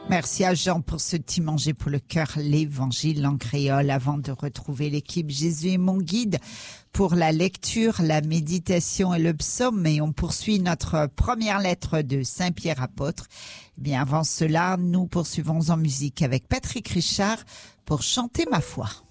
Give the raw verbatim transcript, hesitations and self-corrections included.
Merci à Jean pour ce petit manger pour le cœur, l'évangile en créole, avant de retrouver l'équipe Jésus est mon guide pour la lecture, la méditation et le psaume. Et on poursuit notre première lettre de Saint-Pierre apôtre. Eh bien, avant cela, nous poursuivons en musique avec Patrick Richard pour chanter ma foi.